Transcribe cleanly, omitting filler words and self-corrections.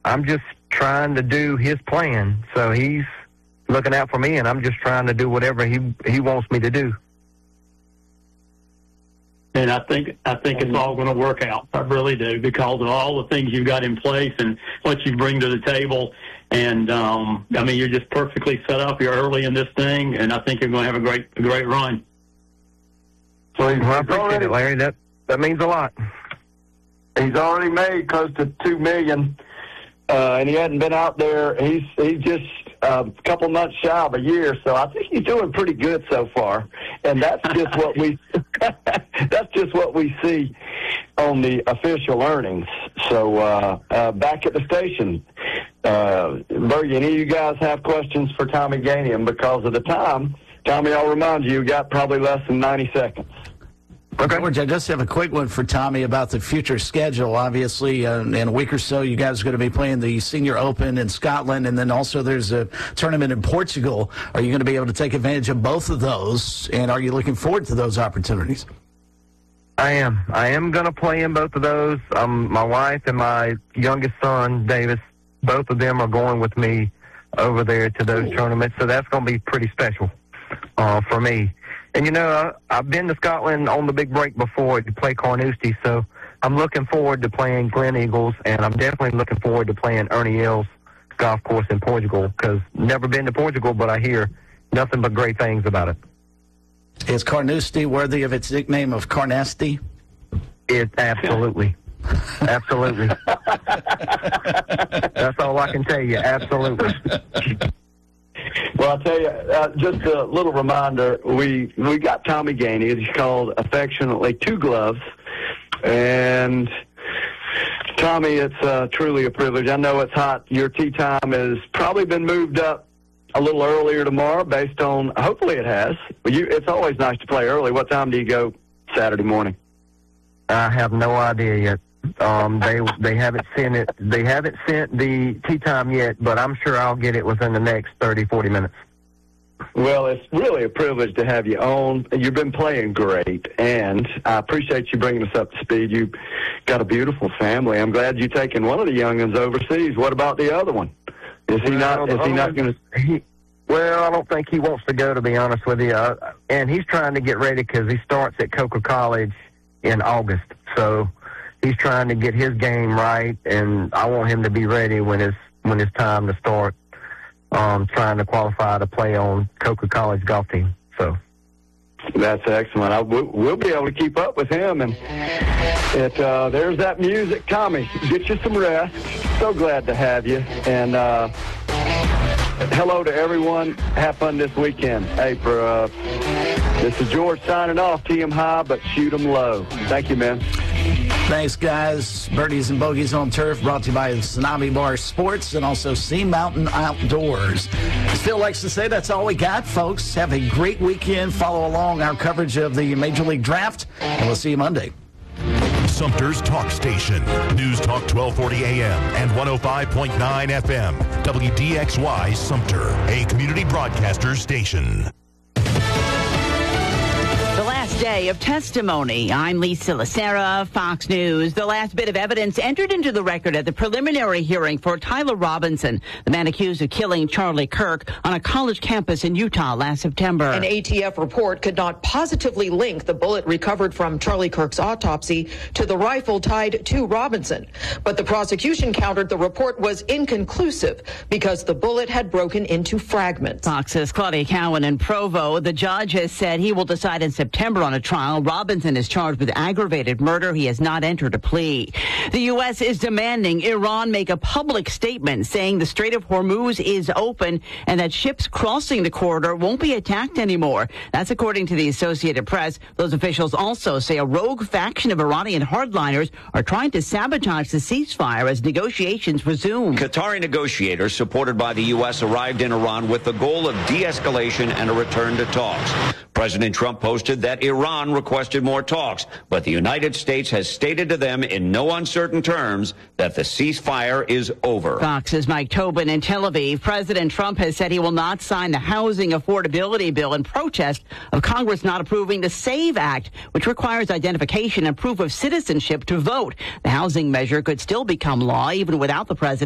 I'm just trying to do his plan. So he's looking out for me, and I'm just trying to do whatever he wants me to do. And I think it's all going to work out. I really do, because of all the things you've got in place and what you bring to the table. And I mean, you're just perfectly set up. You're early in this thing, and I think you're going to have a great run. So I appreciate it, Larry. That means a lot. He's already made close to $2 million, and he hadn't been out there. He's just a couple months shy of a year, so I think he's doing pretty good so far. And that's just what we see on the official earnings. So back at the station, Bergie, any of you guys have questions for Tommy Gainey? Because of the time, Tommy, I'll remind you, got probably less than 90 seconds. Okay. George, I just have a quick one for Tommy about the future schedule. Obviously, in a week or so, you guys are going to be playing the Senior Open in Scotland, and then also there's a tournament in Portugal. Are you going to be able to take advantage of both of those, and are you looking forward to those opportunities? I am. I am going to play in both of those. My wife and my youngest son, Davis, both of them are going with me over there to those tournaments, so that's going to be pretty special for me. And, you know, I've been to Scotland on the big break before to play Carnoustie, so I'm looking forward to playing Glen Eagles, and I'm definitely looking forward to playing Ernie Els golf course in Portugal, because never been to Portugal, but I hear nothing but great things about it. Is Carnoustie worthy of its nickname of Carnasty? It absolutely. Absolutely. That's all I can tell you. Absolutely. Well, I'll tell you, just a little reminder, we got Tommy Gainey. He's called affectionately Two Gloves. And, Tommy, it's truly a privilege. I know it's hot. Your tee time has probably been moved up a little earlier tomorrow based on, hopefully it has. It's always nice to play early. What time do you go Saturday morning? I have no idea yet. They haven't sent it. They haven't sent the tee time yet, but I'm sure I'll get it within the next 30, 40 minutes. Well, it's really a privilege to have you on. You've been playing great, and I appreciate you bringing us up to speed. You've got a beautiful family. I'm glad you're taking one of the young'uns overseas. What about the other one? Is he not going to? Well, I don't think he wants to go, to be honest with you. And he's trying to get ready because he starts at Coker College in August. So he's trying to get his game right, and I want him to be ready when it's time to start trying to qualify to play on Coker College golf team. So that's excellent. We'll be able to keep up with him. And there's that music. Tommy, get you some rest. So glad to have you. And hello to everyone. Have fun this weekend. Hey, this is George signing off. Tee 'em high, but shoot 'em low. Thank you, man. Thanks, guys. Birdies and Bogeys on Turf, brought to you by Tsunami Bar Sports and also Sea Mountain Outdoors. Still likes to say that's all we got, folks. Have a great weekend. Follow along our coverage of the Major League Draft, and we'll see you Monday. Sumter's Talk Station. News Talk 1240 AM and 105.9 FM. WDXY Sumter, a community broadcaster station. The last day of testimony. I'm Lisa Lacera, Fox News. The last bit of evidence entered into the record at the preliminary hearing for Tyler Robinson, the man accused of killing Charlie Kirk on a college campus in Utah last September. An ATF report could not positively link the bullet recovered from Charlie Kirk's autopsy to the rifle tied to Robinson. But the prosecution countered the report was inconclusive because the bullet had broken into fragments. Fox's Claudia Cowan in Provo. The judge has said he will decide in September on a trial. Robinson is charged with aggravated murder. He has not entered a plea. The U.S. is demanding Iran make a public statement saying the Strait of Hormuz is open and that ships crossing the corridor won't be attacked anymore. That's according to the Associated Press. Those officials also say a rogue faction of Iranian hardliners are trying to sabotage the ceasefire as negotiations resume. Qatari negotiators supported by the U.S. arrived in Iran with the goal of de-escalation and a return to talks. President Trump posted that Iran requested more talks, but the United States has stated to them in no uncertain terms that the ceasefire is over. Fox's Mike Tobin in Tel Aviv. President Trump has said he will not sign the housing affordability bill in protest of Congress not approving the SAVE Act, which requires identification and proof of citizenship to vote. The housing measure could still become law even without the president